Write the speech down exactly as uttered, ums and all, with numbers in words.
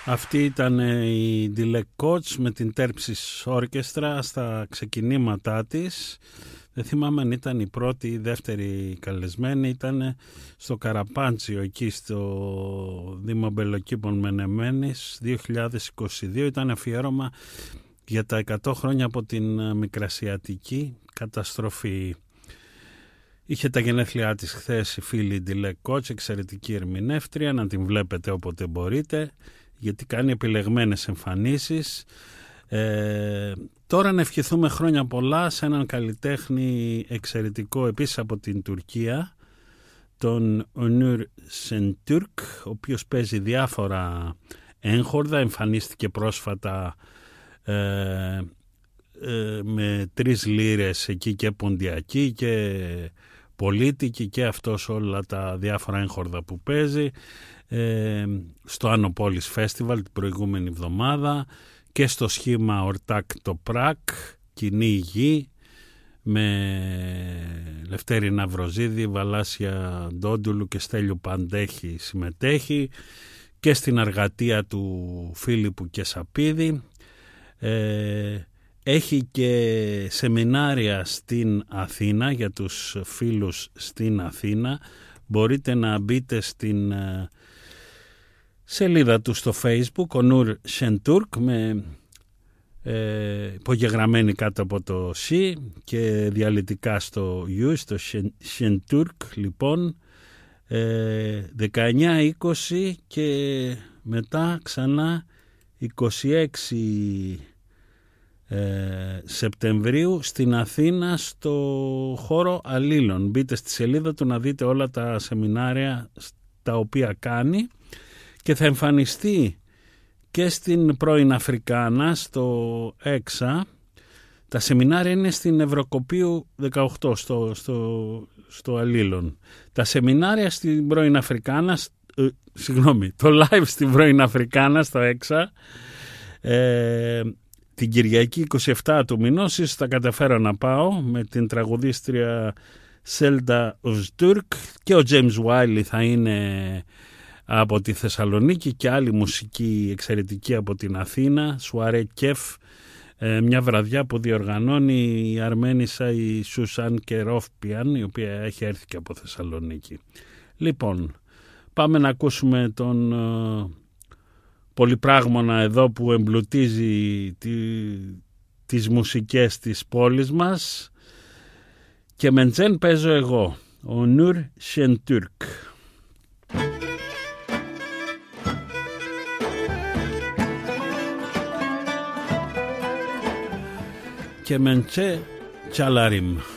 Αυτή ήταν η Dilek Koç με την Terpsis Orchestra στα ξεκινήματά της. Δεν θυμάμαι αν ήταν η πρώτη ή η δεύτερη καλεσμένη. Ήταν στο Καραπάντσιο, εκεί στο Δήμο Μπελοκήπων Μενεμένης, δύο χιλιάδες είκοσι δύο. Ήταν αφιέρωμα για τα εκατό χρόνια από την Μικρασιατική καταστροφή. Είχε τα γενέθλιά της χθες η φίλη Dilek Koç, εξαιρετική ερμηνεύτρια, να την βλέπετε όποτε μπορείτε, γιατί κάνει επιλεγμένες εμφανίσεις. Ε, τώρα να ευχηθούμε χρόνια πολλά σε έναν καλλιτέχνη εξαιρετικό επίσης από την Τουρκία, τον Onur Şentürk, ο οποίος παίζει διάφορα έγχορδα, εμφανίστηκε πρόσφατα ε, ε, με τρεις λίρες εκεί και ποντιακή και πολίτικη και αυτός όλα τα διάφορα έγχορδα που παίζει ε, στο Άνω Πόλης Festival την προηγούμενη εβδομάδα και στο σχήμα Ορτάκ το Πράκ, Κοινή Γη, με Λευτέρη Ναυροζίδη, Βαλάσια Ντόντουλου και Στέλιου Παντέχη συμμετέχει, και στην αργατεία του Φίλιππου και Σαπίδη. Ε, έχει και σεμινάρια στην Αθήνα για τους φίλους στην Αθήνα. Μπορείτε να μπείτε στην σελίδα του στο Facebook, Onur Şentürk, με ε, υπογεγραμμένη κάτω από το C και διαλυτικά στο U, στο Şentürk, λοιπόν, ε, δεκαεννιά είκοσι και μετά ξανά είκοσι έξι ε, Σεπτεμβρίου στην Αθήνα στο χώρο Αλλήλων. Μπείτε στη σελίδα του να δείτε όλα τα σεμινάρια τα οποία κάνει, και θα εμφανιστεί και στην πρώην Αφρικάνα στο ΕΞΑ. Τα σεμινάρια είναι στην Ευρωκοπίου δεκαοκτώ στο, στο, στο Αλλήλων. Τα σεμινάρια στην πρώην Αφρικάνα, ε, συγγνώμη, το live στην πρώην Αφρικάνα στο ΕΞΑ ε, την Κυριακή είκοσι επτά του μηνός. Ίσως θα καταφέρω να πάω με την τραγουδίστρια Σέλντα Ουζτούρκ, και ο James Wiley θα είναι από τη Θεσσαλονίκη και άλλη μουσική εξαιρετική από την Αθήνα, Σουαρέ Κεφ, μια βραδιά που διοργανώνει η Αρμένισσα η Σουσάν Κερόφπιαν, η οποία έχει έρθει και από Θεσσαλονίκη. Λοιπόν, πάμε να ακούσουμε τον uh, πολυπράγμονα εδώ που εμπλουτίζει τη, τις μουσικές της πόλης μας, και με τζεν παίζω εγώ, ο Onur Şentürk. Και μεντσε τσαλαρίμ.